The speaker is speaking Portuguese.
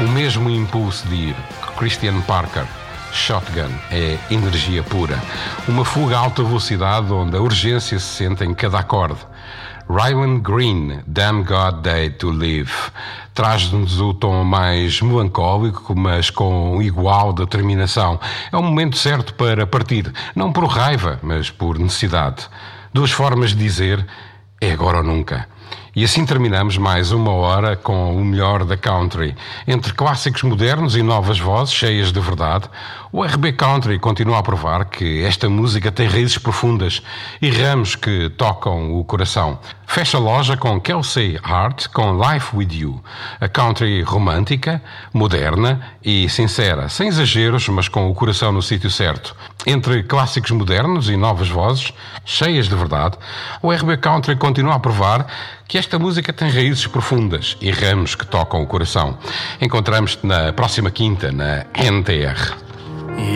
O mesmo impulso de ir. Christian Parker, Shotgun, é energia pura. Uma fuga a alta velocidade onde a urgência se sente em cada acorde. Ryland Green, Damn God Day to Live, traz-nos o tom mais melancólico, mas com igual determinação. É o momento certo para partir, não por raiva, mas por necessidade. Duas formas de dizer, é agora ou nunca. E assim terminamos mais uma hora com o melhor da country. Entre clássicos modernos e novas vozes cheias de verdade, o RB Country continua a provar que esta música tem raízes profundas e ramos que tocam o coração. Fecha a loja com Kelsey Hart, com Life With You. A country romântica, moderna e sincera, sem exageros, mas com o coração no sítio certo. Entre clássicos modernos e novas vozes, cheias de verdade, o RB Country continua a provar que esta música tem raízes profundas e ramos que tocam o coração. Encontramos-te na próxima quinta, na NTR.